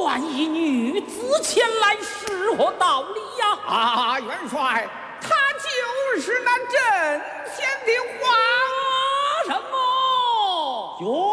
唤一女子前来是何道理呀？ 啊，元帅，他就是那阵前的皇什么？ 哟。